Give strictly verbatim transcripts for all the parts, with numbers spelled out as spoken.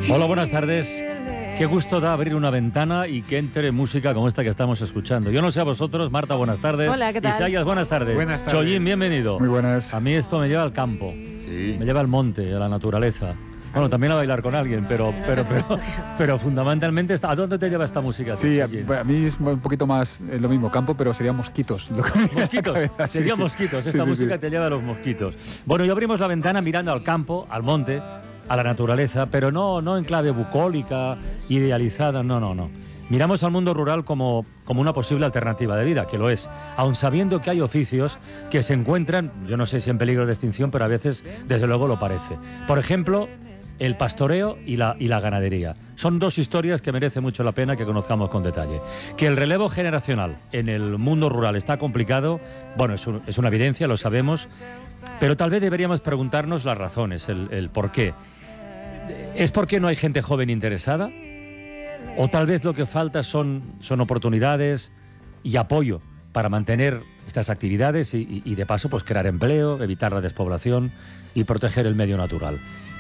Hola, buenas tardes. Qué gusto da abrir una ventana y que entre música como esta que estamos escuchando. Yo no sé a vosotros, Marta, buenas tardes. Hola, ¿qué tal? Isaías, buenas tardes. Buenas tardes. Chollín, bienvenido. Muy buenas. A mí esto me lleva al campo, Sí. me lleva al monte, a la naturaleza. Bueno, también a bailar con alguien, pero, pero, pero, pero fundamentalmente, está, ¿a dónde te lleva esta música? Sí, a, Chollín? a mí es un poquito más eh, lo mismo, campo, pero serían mosquitos. Lo que me viene a la Mosquitos, cabeza. Sí, serían sí. mosquitos. Sí, Esta sí, música sí. te lleva a los mosquitos. Bueno, y abrimos la ventana mirando al campo, al monte, a la naturaleza, pero no, no en clave bucólica, idealizada, no, no, no. Miramos al mundo rural como, como una posible alternativa de vida, que lo es, aun sabiendo que hay oficios que se encuentran, yo no sé si en peligro de extinción, pero a veces, desde luego, lo parece. Por ejemplo, el pastoreo y la, y la ganadería. Son dos historias que merece mucho la pena que conozcamos con detalle. Que el relevo generacional en el mundo rural está complicado, bueno, es, un, es una evidencia, lo sabemos, pero tal vez deberíamos preguntarnos las razones, el, el por qué. ¿Es porque no hay gente joven interesada? ¿O tal vez lo que falta son, son oportunidades y apoyo para mantener estas actividades y, y, y de paso pues crear empleo, evitar la despoblación y proteger el medio natural?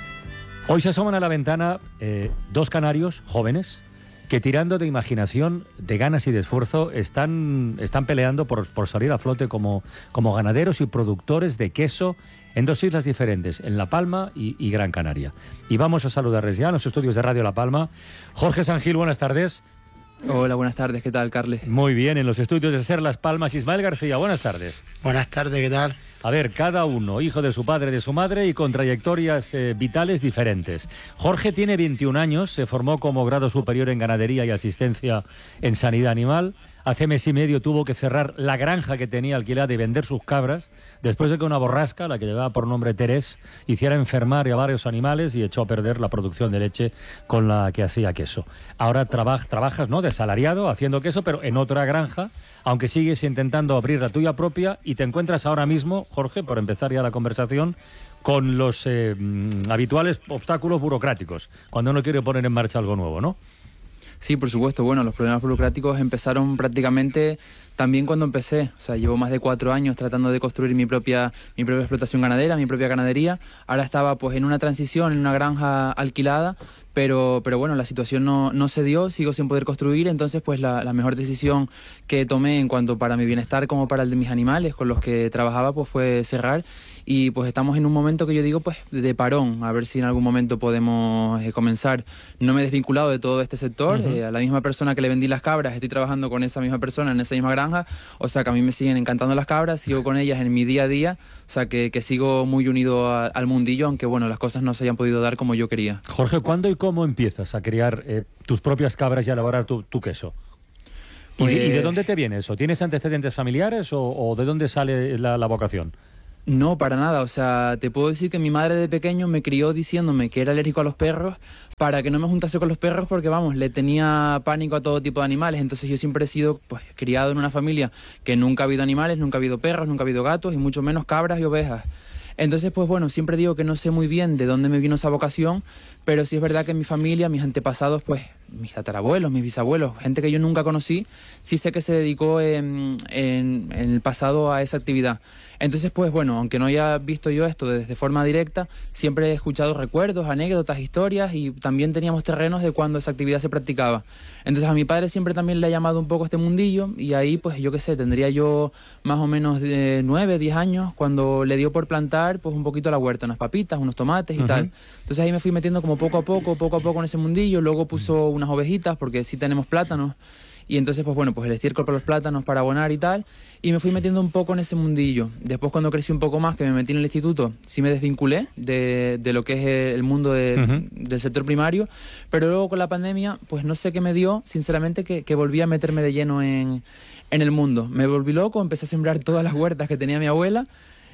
Hoy se asoman a la ventana eh, dos canarios jóvenes que, tirando de imaginación, de ganas y de esfuerzo, están, están peleando por, por salir a flote como, como ganaderos y productores de queso en dos islas diferentes, en La Palma y, y Gran Canaria. Y vamos a saludarles ya en los estudios de Radio La Palma. Jorge Sangil, buenas tardes. Hola, buenas tardes, ¿qué tal, Carles? Muy bien, en los estudios de Ser Las Palmas, Ismael García, buenas tardes. Buenas tardes, ¿qué tal? A ver, cada uno, hijo de su padre, de su madre y con trayectorias eh, vitales diferentes. Jorge tiene veintiún años, se formó como grado superior en ganadería y asistencia en sanidad animal. Hace mes y medio tuvo que cerrar la granja que tenía alquilada y vender sus cabras, después de que una borrasca, la que llevaba por nombre Terés, hiciera enfermar a varios animales y echó a perder la producción de leche con la que hacía queso. Ahora traba, trabajas, ¿no?, de salariado haciendo queso, pero en otra granja, aunque sigues intentando abrir la tuya propia y te encuentras ahora mismo, Jorge, por empezar ya la conversación, con los eh, habituales obstáculos burocráticos, cuando uno quiere poner en marcha algo nuevo, ¿no? Sí, por supuesto. Bueno, los problemas burocráticos empezaron prácticamente también cuando empecé. O sea, llevo más de cuatro años tratando de construir mi propia, mi propia explotación ganadera, mi propia ganadería. Ahora estaba pues en una transición, en una granja alquilada, pero, pero bueno, la situación no, no se dio, sigo sin poder construir, entonces pues la, la mejor decisión que tomé en cuanto para mi bienestar como para el de mis animales con los que trabajaba pues fue cerrar. Y pues estamos en un momento que yo digo pues de parón, a ver si en algún momento podemos eh, comenzar. No me he desvinculado de todo este sector, uh-huh. eh, a la misma persona que le vendí las cabras, estoy trabajando con esa misma persona en esa misma granja, o sea que a mí me siguen encantando las cabras, sigo con ellas en mi día a día, o sea que, que sigo muy unido a, al mundillo, aunque bueno, las cosas no se hayan podido dar como yo quería. Jorge, ¿cuándo y cómo empiezas a criar eh, tus propias cabras y a elaborar tu, tu queso? Pues... ¿Y, de, ¿Y de dónde te viene eso? ¿Tienes antecedentes familiares o, o de dónde sale la, la vocación? No, para nada. O sea, te puedo decir que mi madre de pequeño me crió diciéndome que era alérgico a los perros para que no me juntase con los perros porque, vamos, le tenía pánico a todo tipo de animales. Entonces yo siempre he sido pues criado en una familia que nunca ha habido animales, nunca ha habido perros, nunca ha habido gatos y mucho menos cabras y ovejas. Entonces, pues bueno, siempre digo que no sé muy bien de dónde me vino esa vocación, pero sí es verdad que en mi familia, mis antepasados, pues mis tatarabuelos, mis bisabuelos, gente que yo nunca conocí, sí sé que se dedicó en, en, en el pasado a esa actividad. Entonces, pues bueno, aunque no haya visto yo esto desde forma directa, siempre he escuchado recuerdos, anécdotas, historias y también teníamos terrenos de cuando esa actividad se practicaba. Entonces a mi padre siempre también le ha llamado un poco este mundillo y ahí pues yo qué sé, tendría yo más o menos de nueve, diez años cuando le dio por plantar pues un poquito la huerta, unas papitas, unos tomates y uh-huh. tal. Entonces ahí me fui metiendo como poco a poco, poco a poco en ese mundillo, luego puso unas ovejitas porque sí tenemos plátanos. Y entonces, pues bueno, pues el estiércol para los plátanos para abonar y tal, y me fui metiendo un poco en ese mundillo. Después, cuando crecí un poco más, que me metí en el instituto, sí me desvinculé de, de lo que es el mundo de, uh-huh. del sector primario, pero luego con la pandemia, pues no sé qué me dio, sinceramente, que, que volví a meterme de lleno en, en el mundo. Me volví loco, empecé a sembrar todas las huertas que tenía mi abuela,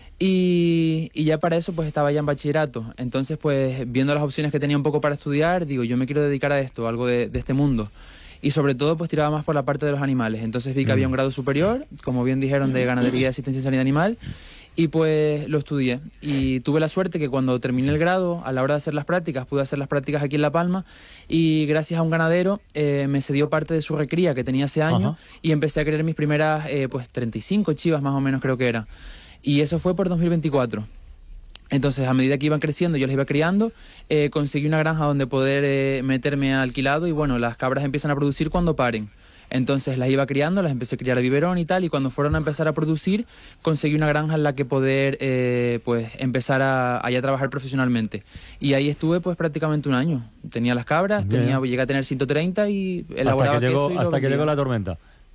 y, y ya para eso pues estaba ya en bachillerato. Entonces, pues viendo las opciones que tenía un poco para estudiar, digo, yo me quiero dedicar a esto, algo de, de este mundo. Y sobre todo pues tiraba más por la parte de los animales. Entonces vi que había un grado superior, como bien dijeron, de ganadería y asistencia en sanidad animal, y pues lo estudié. Y tuve la suerte que cuando terminé el grado, a la hora de hacer las prácticas, pude hacer las prácticas aquí en La Palma, y gracias a un ganadero eh, me cedió parte de su recría que tenía ese año, uh-huh. y empecé a criar mis primeras eh, pues treinta y cinco chivas más o menos creo que era. Y eso fue por dos mil veinticuatro. Entonces, a medida que iban creciendo, yo las iba criando, eh, conseguí una granja donde poder eh, meterme alquilado y bueno, las cabras empiezan a producir cuando paren. Entonces las iba criando, las empecé a criar a biberón y tal, y cuando fueron a empezar a producir, conseguí una granja en la que poder eh, pues empezar a, a ya trabajar profesionalmente. Y ahí estuve pues prácticamente un año. Tenía las cabras, Bien. tenía, llegué a tener ciento treinta y elaboraba hasta que llegó, queso y lo hasta que vendía. llegó la tormenta.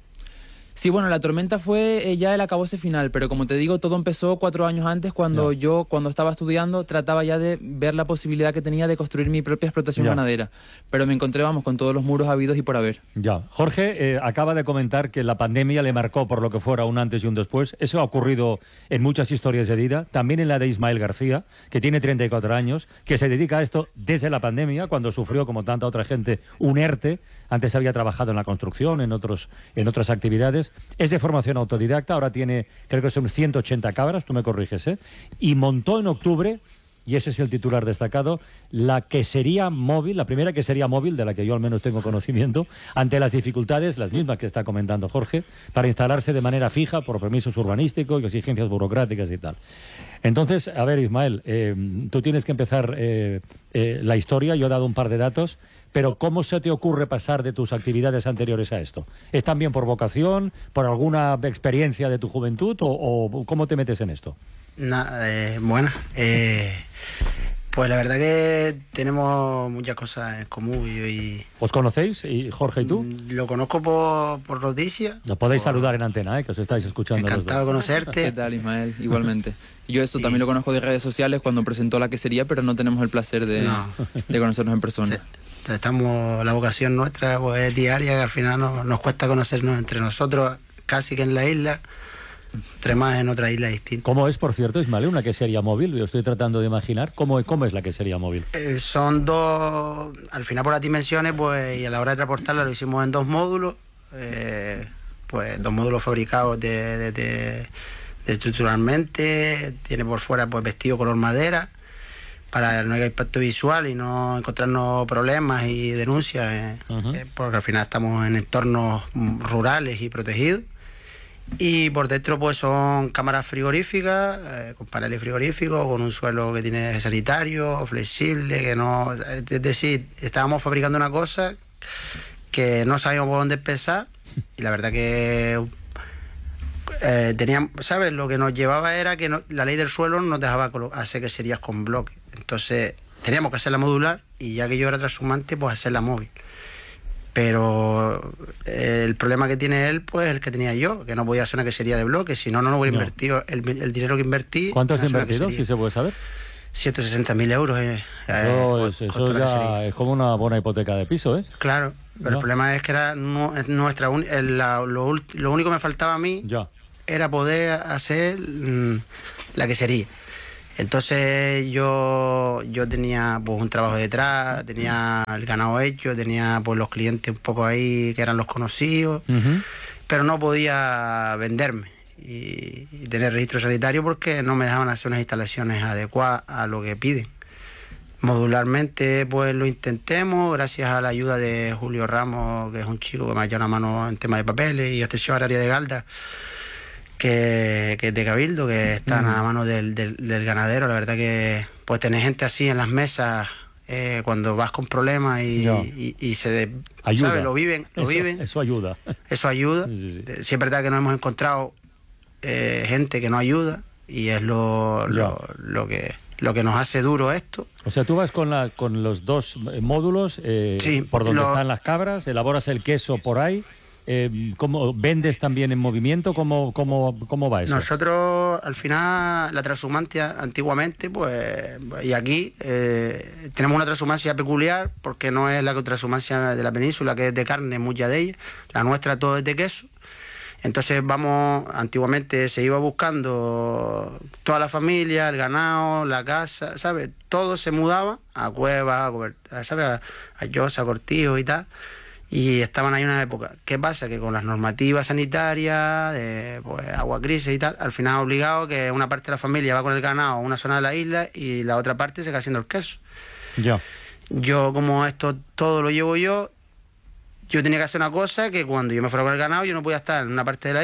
Sí, bueno, la tormenta fue eh, ya el acabose final, pero como te digo, todo empezó cuatro años antes cuando Ya. yo, cuando estaba estudiando, trataba ya de ver la posibilidad que tenía de construir mi propia explotación Ya. ganadera. Pero me encontré, vamos, con todos los muros habidos y por haber. Ya. Jorge eh, acaba de comentar que la pandemia le marcó por lo que fuera un antes y un después. Eso ha ocurrido en muchas historias de vida, también en la de Ismael García, que tiene treinta y cuatro años, que se dedica a esto desde la pandemia, cuando sufrió, como tanta otra gente, un ERTE. Antes había trabajado en la construcción, en otros, en otras actividades. Es de formación autodidacta, ahora tiene, creo que son ciento ochenta cabras, tú me corriges, ¿eh? Y montó en octubre, y ese es el titular destacado, la quesería móvil, la primera quesería móvil, de la que yo al menos tengo conocimiento, ante las dificultades, las mismas que está comentando Jorge, para instalarse de manera fija por permisos urbanísticos y exigencias burocráticas y tal. Entonces, a ver, Ismael, eh, tú tienes que empezar eh, eh, la historia, yo he dado un par de datos, pero ¿cómo se te ocurre pasar de tus actividades anteriores a esto? ¿Es también por vocación, por alguna experiencia de tu juventud o, o cómo te metes en esto? Nada, eh, bueno, eh, pues la verdad que tenemos muchas cosas en común. Yo y, ¿Os conocéis, y Jorge y tú? lo conozco por, por noticias. Nos podéis por- saludar en antena, ¿eh? Que os estáis escuchando los Encantado de dos. ¿Qué conocerte. tal, Ismael? Igualmente. Yo eso Sí. también lo conozco de redes sociales cuando presentó la quesería, pero no tenemos el placer de, No. de conocernos en persona. Estamos, la vocación nuestra pues, es diaria, que al final nos, nos cuesta conocernos entre nosotros, casi que en la isla, entre más en otra isla distinta. ¿Cómo es, por cierto, Ismael, una quesería móvil? Yo estoy tratando de imaginar cómo, cómo es la quesería móvil. Eh, son dos, al final por las dimensiones, pues, y a la hora de transportarla lo hicimos en dos módulos, eh, pues dos módulos fabricados de, de- de- de estructuralmente, tiene por fuera pues vestido color madera, para no haya impacto visual y no encontrarnos problemas y denuncias, eh, Ujú. eh, porque al final estamos en entornos mm, rurales y protegidos. Y por dentro pues son cámaras frigoríficas, eh, con paneles frigoríficos, con un suelo que tiene sanitario, flexible, que no... Es decir, estábamos fabricando una cosa que no sabíamos por dónde empezar y la verdad que... Eh, teníamos, ¿sabes? Lo que nos llevaba era que no- la ley del suelo nos dejaba colo- hacer queserías con bloques. Entonces teníamos que hacerla modular y ya que yo era transhumante, pues hacerla móvil. Pero eh, el problema que tiene él, pues el que tenía yo, que no podía hacer una quesería de bloques, si no, no lo hubiera No. invertido. El, el dinero que invertí... ¿Cuánto has en hacer una invertido, quesería. si se puede saber? ciento sesenta mil euros. Eh, Eso, eh, es, eso costó la ya quesería. es como una buena hipoteca de piso, ¿eh? Claro, pero No. el problema es que era nu- es nuestra uni- el- la- lo, ult- lo único que me faltaba a mí Ya. era poder hacer mm, la quesería. Entonces yo yo tenía pues un trabajo detrás, tenía el ganado hecho, tenía pues los clientes un poco ahí que eran los conocidos, Ujú. pero no podía venderme y, y tener registro sanitario porque no me dejaban hacer unas instalaciones adecuadas a lo que piden. Modularmente pues lo intentemos, gracias a la ayuda de Julio Ramos, que es un chico que me ha echado una mano en tema de papeles, y Atención Agraria de Galda, que, que es de Cabildo, que están a la mano del, del, del ganadero. La verdad que pues tener gente así en las mesas eh, cuando vas con problemas y, Ya. y, y se de- Ayuda. ¿sabes? Lo viven, lo Eso, viven, eso ayuda. eso ayuda. Sí, sí, sí. Sí es verdad que nos hemos encontrado eh, gente que no ayuda y es lo, lo, lo que lo que nos hace duro esto. O sea, tú vas con, la, con los dos eh, módulos eh, Sí, por donde lo- están las cabras, elaboras el queso por ahí. Eh, ¿cómo, ¿Vendes también en movimiento? ¿Cómo, cómo, cómo va eso? Nosotros, al final, la transhumancia antiguamente, pues, y aquí, eh, tenemos una transhumancia peculiar, porque no es la transhumancia de la península, que es de carne, mucha de ella. La nuestra todo es de queso. Entonces vamos, antiguamente se iba buscando toda la familia, el ganado, la casa, ¿sabes? Todo se mudaba a Cuevas, a, Cobert- ¿sabes? A, a Llosa, a Cortijo y tal. Y estaban ahí una época. ¿Qué pasa? Que con las normativas sanitarias, de pues, agua crisis y tal, al final es obligado que una parte de la familia va con el ganado a una zona de la isla y la otra parte se queda haciendo el queso. Ya. Yo, como esto todo lo llevo yo, yo tenía que hacer una cosa que cuando yo me fuera con el ganado, yo no podía estar en una parte de la isla,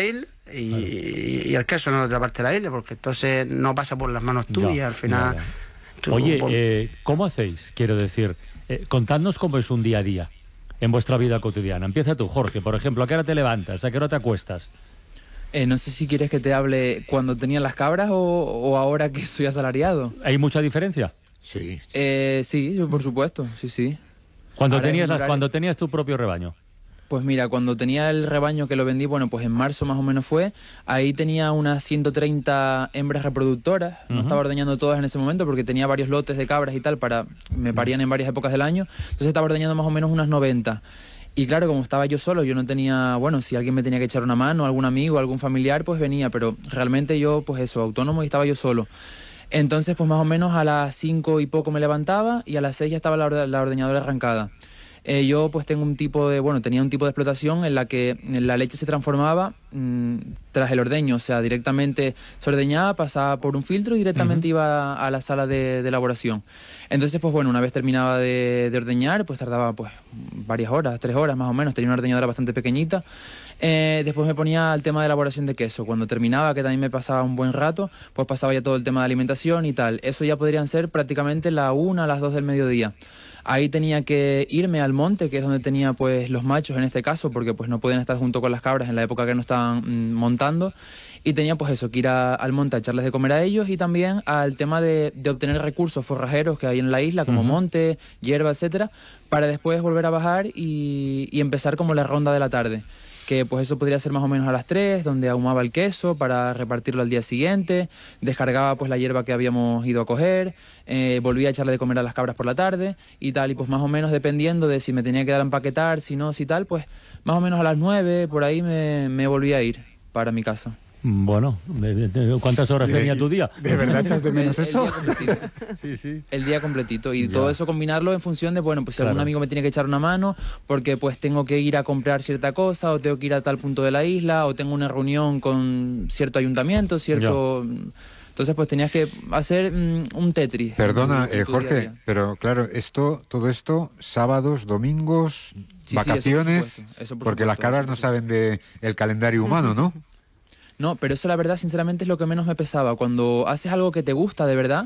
y, Claro. y, y el queso en otra parte de la isla, porque entonces no pasa por las manos tuyas, Ya, al final... ya, ya. tú- Oye, por- eh, ¿cómo hacéis? Quiero decir, eh, contadnos cómo es un día a día en vuestra vida cotidiana. Empieza tú, Jorge, por ejemplo, ¿a qué hora te levantas? ¿A qué hora te acuestas? Eh, no sé si quieres que te hable cuando tenía las cabras o, o ahora que soy asalariado. ¿Hay mucha diferencia? Sí. Eh, sí, por supuesto, sí, sí. Cuando Ahora tenías, es las- horario- cuando tenías tu propio rebaño. Pues mira, cuando tenía el rebaño que lo vendí, bueno, pues en marzo más o menos fue, ahí tenía unas ciento treinta hembras reproductoras, no Ujú. estaba ordeñando todas en ese momento porque tenía varios lotes de cabras y tal, para me parían en varias épocas del año, entonces estaba ordeñando más o menos unas noventa. Y claro, como estaba yo solo, yo no tenía, bueno, si alguien me tenía que echar una mano, algún amigo, algún familiar, pues venía, pero realmente yo, pues eso, autónomo y estaba yo solo. Entonces, pues más o menos a las cinco y poco me levantaba y a las seis ya estaba la, orde- la ordeñadora arrancada. Eh, yo pues tengo un tipo de, bueno, tenía un tipo de explotación en la que la leche se transformaba mmm, tras el ordeño, o sea, directamente se ordeñaba, pasaba por un filtro y directamente Ujú. iba a la sala de, de elaboración. Entonces, pues bueno, una vez terminaba de, de ordeñar, pues tardaba pues varias horas, tres horas más o menos, tenía una ordeñadora bastante pequeñita. Eh, después me ponía al tema de elaboración de queso. Cuando terminaba, que también me pasaba un buen rato, pues pasaba ya todo el tema de alimentación y tal. Eso ya podrían ser prácticamente la una, las dos del mediodía. Ahí tenía que irme al monte, que es donde tenía pues los machos en este caso, porque pues no podían estar junto con las cabras en la época que no estaban mm, montando. Y tenía pues eso, que ir a- al monte a echarles de comer a ellos y también al tema de, de obtener recursos forrajeros que hay en la isla, como Ujú. monte, hierba, etcétera, para después volver a bajar y, y empezar como la ronda de la tarde. Que pues eso podría ser más o menos a las tres, donde ahumaba el queso para repartirlo al día siguiente, descargaba pues la hierba que habíamos ido a coger, eh, volvía a echarle de comer a las cabras por la tarde y tal, y pues más o menos dependiendo de si me tenía que dar a empaquetar, si no, si tal, pues más o menos a las nueve por ahí me, me volvía a ir para mi casa. Bueno, de- de- ¿cuántas horas De- tenía tu día? ¿De verdad echas de El- menos el eso? día completito. Sí, sí. El día completito y Ya. todo eso combinarlo en función de, bueno, pues si algún Claro. amigo me tiene que echar una mano porque pues tengo que ir a comprar cierta cosa o tengo que ir a tal punto de la isla o tengo una reunión con cierto ayuntamiento, cierto... Entonces pues tenías que hacer mm, un Tetris. Perdona, en tu- en eh, tu día a Jorge, día. pero claro, esto, todo esto, sábados, domingos, Sí, sí, vacaciones, eso por supuesto, eso por porque las supuesto, cabras eso no por saben de el calendario humano, ¿no? No, pero eso la verdad, sinceramente, es lo que menos me pesaba. Cuando haces algo que te gusta, de verdad,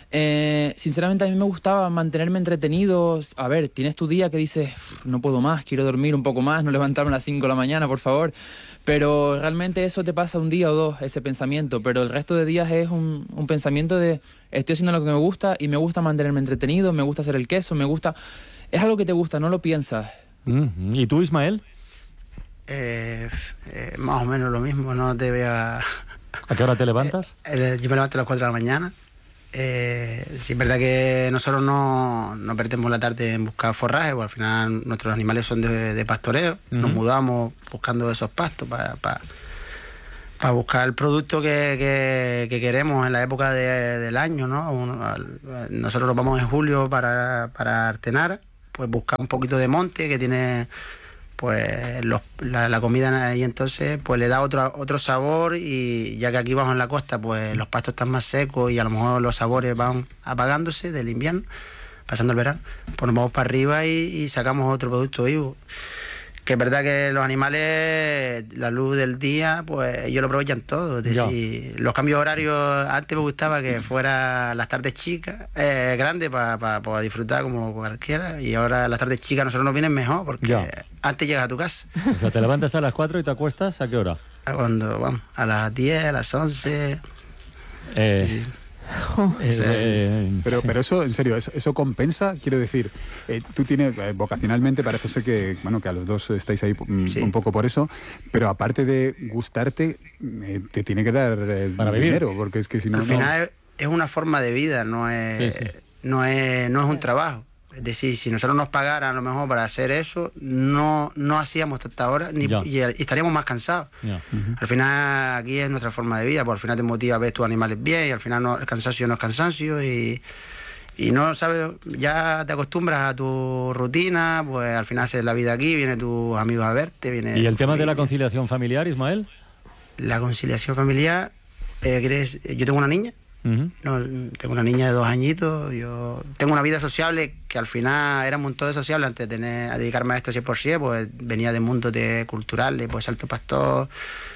eh, sinceramente a mí me gustaba mantenerme entretenido. A ver, tienes tu día que dices, "Uf, no puedo más, quiero dormir un poco más, no levantarme a las cinco de la mañana, por favor". Pero realmente eso te pasa un día o dos, ese pensamiento. Pero el resto de días es un, un pensamiento de, estoy haciendo lo que me gusta y me gusta mantenerme entretenido, me gusta hacer el queso, me gusta... Es algo que te gusta, no lo piensas. Ujú. ¿Y tú, Ismael? Eh, eh, más o menos lo mismo, no te voy a... ¿A qué hora te levantas? Eh, Yo me levanto a las cuatro de la mañana. Eh, sí, es verdad que nosotros no, no perdemos la tarde en buscar forraje, porque al final nuestros animales son de, de pastoreo. Nos Ujú. mudamos buscando esos pastos para para buscar el producto que, que- que queremos en la época de- del año, ¿no? Un- al- nosotros nos vamos en julio para, para Artenara, pues buscar un poquito de monte que tiene pues los- la, la comida ahí, entonces pues le da otro otro sabor, y ya que aquí bajo en la costa pues los pastos están más secos y a lo mejor los sabores van apagándose del invierno, pasando el verano, pues nos vamos para arriba y, y sacamos otro producto vivo. Que es verdad que los animales, la luz del día, pues ellos lo aprovechan todo. Es Ya. decir, los cambios horarios, antes me gustaba que fuera las tardes chicas, eh, grandes, para disfrutar como cualquiera, y ahora las tardes chicas a nosotros nos vienen mejor, porque Ya. antes llegas a tu casa. O sea, te levantas a las cuatro y te acuestas ¿a qué hora? Cuando vamos, a las diez, a las once. Eh, eh, Sí. eh, Pero, pero eso, en serio, eso, eso compensa, quiero decir, eh, tú tienes, eh, vocacionalmente parece ser que, bueno, que a los dos estáis ahí mm, Sí. un poco por eso, pero aparte de gustarte, eh, te tiene que dar eh, Para vivir. dinero, porque es que si no, Al no... final es, es una forma de vida, no es, Sí, sí. No es, no es un trabajo. Es decir, si nosotros nos pagaran a lo mejor para hacer eso, no, no hacíamos tanta hora ni, Ya. y, y estaríamos más cansados. ya. Al final aquí es nuestra forma de vida, porque al final te motiva a ver tus animales bien, y al final no, el cansancio no es cansancio, y, y no sabes, ya te acostumbras a tu rutina, pues al final haces la vida aquí, vienen tus amigos a verte, viene ¿Y el tu tema de la familia. conciliación familiar, Ismael? La conciliación familiar, eh, ¿quieres? Yo tengo una niña. Ujú. No, tengo una niña de dos añitos, yo tengo una vida sociable que al final era un montón de sociable antes de tener, a dedicarme a esto cien por ciento, pues venía de mundos de culturales, pues Salto Pastor,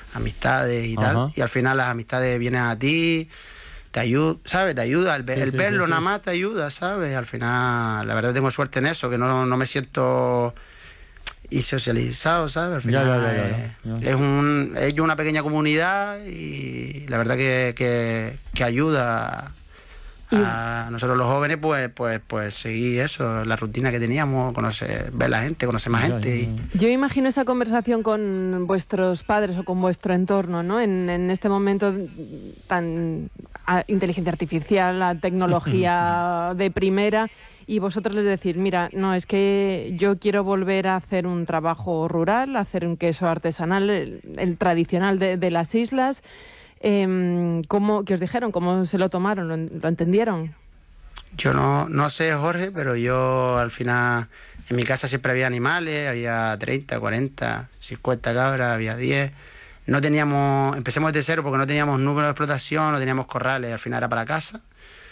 amistades y Ajá. tal, y al final las amistades vienen a ti, te ayuda, ¿sabes? Te ayuda, el, ve- Sí, el sí, verlo sí, nada sí. más te ayuda, ¿sabes? Al final, la verdad tengo suerte en eso, que no, no me siento insocializado, ¿sabes? Al Ya, final ya, ya, ya, eh, ya. es un es una pequeña comunidad y la verdad que, que, que ayuda a, a nosotros los jóvenes, pues, pues, pues seguir eso, la rutina que teníamos, conocer, ver la gente, conocer más Ya, gente. ya, y- ya. Yo imagino esa conversación con vuestros padres o con vuestro entorno, ¿no? En, en este momento tan a, inteligencia artificial, la tecnología de primera, y vosotros les decir, mira, no, es que yo quiero volver a hacer un trabajo rural, hacer un queso artesanal, el, el tradicional de, de las islas. Eh, ¿cómo, ¿Qué os dijeron? ¿Cómo se lo tomaron? ¿Lo, lo entendieron? Yo no, no sé, Jorge, pero yo al final, en mi casa siempre había animales, había treinta, cuarenta, cincuenta cabras, había diez. No teníamos, empecemos desde cero porque no teníamos número de explotación, no teníamos corrales, al final era para la casa.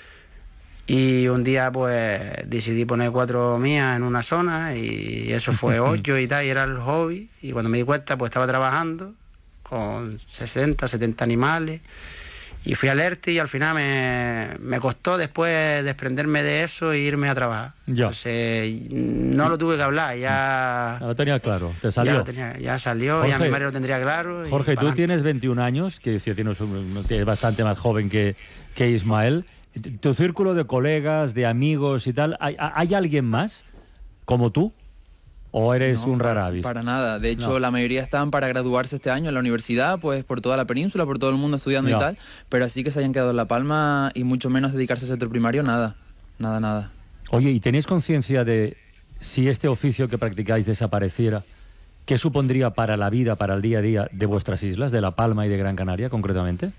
Y un día pues decidí poner cuatro mías en una zona y eso fue ocho y tal, y era el hobby. Y cuando me di cuenta pues estaba trabajando con sesenta, setenta animales. Y fui alerta y al final me, me costó después desprenderme de eso e irme a trabajar. Ya. Entonces no lo tuve que hablar, ya, Ya lo tenía claro, te ya, salió. lo tenía- ya salió, Jorge, ya mi madre lo tendría claro. y Jorge, tú pa'lante. tienes veintiún años, que decía, tienes, un- tienes bastante más joven que, que Ismael. ¿Tu círculo de colegas, de amigos y tal, hay, hay alguien más como tú? ¿O eres No, un rara avis? Para nada. De hecho, No. la mayoría están para graduarse este año en la universidad, pues por toda la península, por todo el mundo estudiando Ya. y tal. Pero así que se hayan quedado en La Palma y mucho menos dedicarse al sector primario, nada. Nada, nada. Oye, ¿y tenéis conciencia de si este oficio que practicáis desapareciera, qué supondría para la vida, para el día a día de vuestras islas, de La Palma y de Gran Canaria concretamente?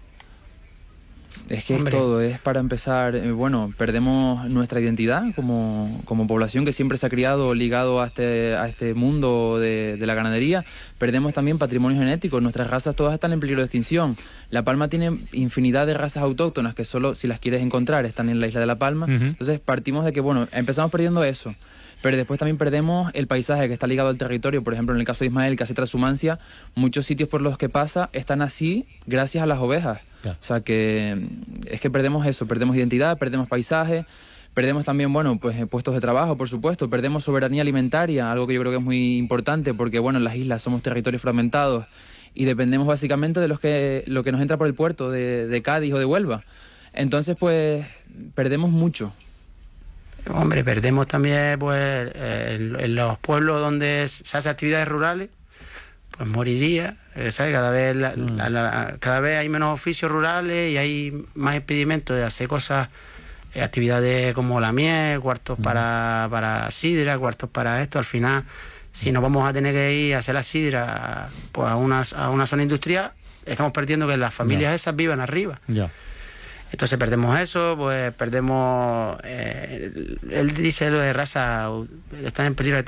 Es que Hombre. es todo, es para empezar, eh, bueno, perdemos nuestra identidad como, como población que siempre se ha criado ligado a este, a este mundo de, de la ganadería, perdemos también patrimonio genético, nuestras razas todas están en peligro de extinción. La Palma tiene infinidad de razas autóctonas que solo si las quieres encontrar están en la isla de La Palma, Ujú. entonces partimos de que, bueno, empezamos perdiendo eso. Pero después también perdemos el paisaje que está ligado al territorio. Por ejemplo, en el caso de Ismael, que hace transhumancia, muchos sitios por los que pasa están así gracias a las ovejas. Ya. O sea que mm, es que perdemos eso, perdemos identidad, perdemos paisaje, perdemos también, bueno, pues eh, puestos de trabajo, por supuesto, perdemos soberanía alimentaria, algo que yo creo que es muy importante porque, bueno, en las islas somos territorios fragmentados y dependemos básicamente de los que, lo que nos entra por el puerto de, de Cádiz o de Huelva. Entonces, pues, perdemos mucho. Hombre, perdemos también pues en, en los pueblos donde se hacen actividades rurales, pues moriría, eh, ¿sabes? Cada vez la- Mm. la- la- cada vez hay menos oficios rurales y hay más impedimentos de hacer cosas, eh, actividades como la miel, cuartos Mm. para, para sidra, cuartos para esto. Al final, si nos vamos a tener que ir a hacer la sidra pues a una, a una zona industrial, estamos perdiendo que las familias Ya. esas vivan arriba. Ya. Entonces perdemos eso, pues perdemos... eh, él dice lo de raza, están en peligro de